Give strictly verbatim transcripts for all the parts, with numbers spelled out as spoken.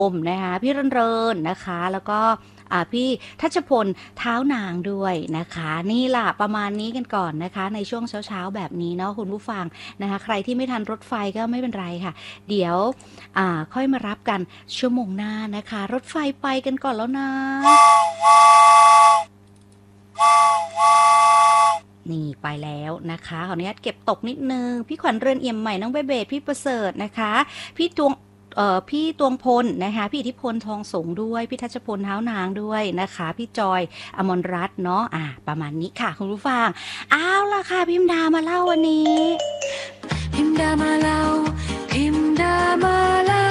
อมนะคะพี่เริญๆนะคะแล้วก็อ่าพี่ทัชพลเท้านางด้วยนะคะนี่ล่ะประมาณนี้กันก่อนนะคะในช่วงเช้าๆแบบนี้เนาะคุณผู้ฟังนะคะใครที่ไม่ทันรถไฟก็ไม่เป็นไรค่ะเดี๋ยวอ่าค่อยมารับกันชั่วโมงหน้านะคะรถไฟไปกันก่อนแล้วนะนี่ไปแล้วนะคะขออนุญาตเก็บตกนิดนึงพี่ขวัญเรือนเอี่ยมใหม่น้องเบเบดพี่ประเสริฐนะคะพี่ตวงเอ่อพี่ตวงพลนะคะพี่อิทธิพลทองสงด้วยพี่ทัชพลเท้านางด้วยนะคะพี่จอยอมรรัตน์เนาะอ่ะประมาณนี้ค่ะคุณผู้ฟังเอาล่ะค่ะพิมดามาเล่าวันนี้พิมดามาเล่าพิมดามาเล่า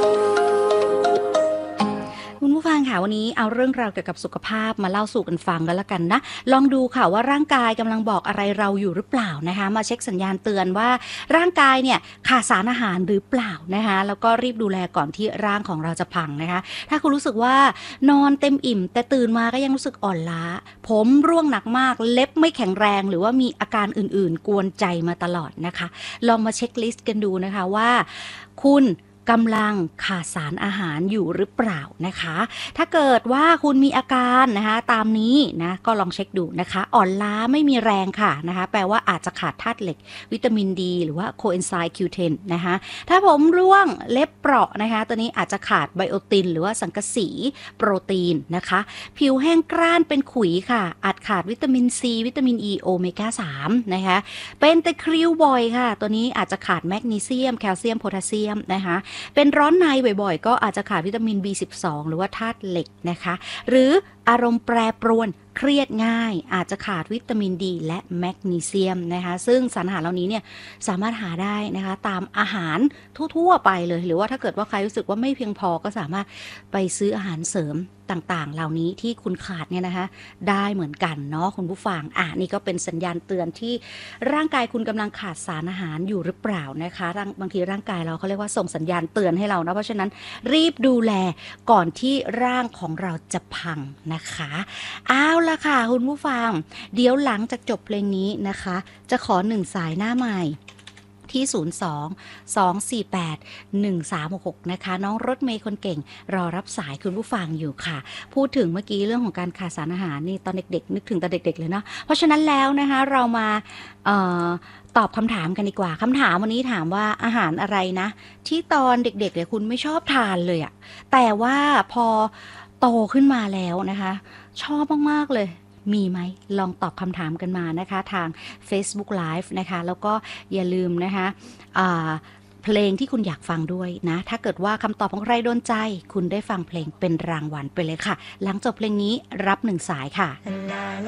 คุณผู้ฟังค่ะวันนี้เอาเรื่องราวเกี่ยวกับสุขภาพมาเล่าสู่กันฟังกันแล้วกันนะลองดูค่ะว่าร่างกายกำลังบอกอะไรเราอยู่หรือเปล่านะคะมาเช็คสัญญาณเตือนว่าร่างกายเนี่ยขาดสารอาหารหรือเปล่านะคะแล้วก็รีบดูแลก่อนที่ร่างของเราจะพังนะคะถ้าคุณรู้สึกว่านอนเต็มอิ่มแต่ตื่นมาก็ยังรู้สึกอ่อนล้าผมร่วงหนักมากเล็บไม่แข็งแรงหรือว่ามีอาการอื่นๆกวนใจมาตลอดนะคะลองมาเช็คลิสต์กันดูนะคะว่าคุณกำลังขาดสารอาหารอยู่หรือเปล่านะคะถ้าเกิดว่าคุณมีอาการนะคะตามนี้นะก็ลองเช็คดูนะคะอ่อนล้าไม่มีแรงค่ะนะคะแปลว่าอาจจะขาดธาตุเหล็กวิตามินดีหรือว่าโคเอนไซม์ คิว เท็น นะคะถ้าผมร่วงเล็บเปราะนะคะตัวนี้อาจจะขาดไบโอตินหรือว่าสังกะสีโปรตีนนะคะผิวแห้งกร้านเป็นขุยค่ะอาจขาดวิตามินซีวิตามินอ e, ีโอเมก้าสามนะคะเป็นตะคริวบ่อยค่ะตัวนี้อาจจะขาดแมกนีเซียมแคลเซียมโพแทสเซียมนะคะเป็นร้อนในบ่อยๆก็อาจจะขาดวิตามิน บี สิบสอง หรือว่าธาตุเหล็กนะคะหรืออารมณ์แปรปรวนเครียดง่ายอาจจะขาดวิตามินดีและแมกนีเซียมนะคะซึ่งสารอาหารเหล่านี้เนี่ยสามารถหาได้นะคะตามอาหารทั่วๆไปเลยหรือว่าถ้าเกิดว่าใครรู้สึกว่าไม่เพียงพอก็สามารถไปซื้ออาหารเสริมต่างๆเหล่านี้ที่คุณขาดเนี่ยนะคะได้เหมือนกันเนาะคุณผู้ฟังอ่ะนี่ก็เป็นสัญญาณเตือนที่ร่างกายคุณกำลังขาดสารอาหารอยู่หรือเปล่านะคะบางทีร่างกายเราเขาเรียกว่าส่งสัญญาณเตือนให้เรานะเพราะฉะนั้นรีบดูแลก่อนที่ร่างของเราจะพังนะคะเอาละค่ะคุณผู้ฟังเดี๋ยวหลังจากจบเพลงนี้นะคะจะขอหนึ่งสายหน้าใหม่ที่ศูนย์ สอง สอง สี่ แปด หนึ่ง สาม หก หกนะคะน้องรถเมย์คนเก่งรอรับสายคุณผู้ฟังอยู่ค่ะพูดถึงเมื่อกี้เรื่องของการขาดสารอาหารนี่ตอนเด็กๆนึกถึงตอนเด็กๆเลยเนาะเพราะฉะนั้นแล้วนะคะเรามาเอ่อตอบคำถามกันดีกว่าคำถามวันนี้ถามว่าอาหารอะไรนะที่ตอนเด็กๆเนี่ยคุณไม่ชอบทานเลยอะแต่ว่าพอโตขึ้นมาแล้วนะคะชอบมากๆเลยมีไหมลองตอบคำถามกันมานะคะทาง Facebook Live นะคะแล้วก็อย่าลืมนะคะเพลงที่คุณอยากฟังด้วยนะถ้าเกิดว่าคำตอบของใครโดนใจคุณได้ฟังเพลงเป็นรางวัลไปเลยค่ะหลังจบเพลงนี้รับหนึ่งสายค่ะ